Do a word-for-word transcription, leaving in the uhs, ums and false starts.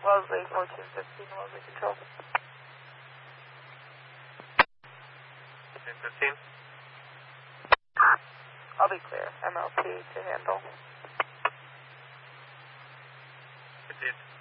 Wellesley, fourteen fifteen, Wellesley Control. fourteen fifteen. I'll be clear. M L P to handle. Indeed.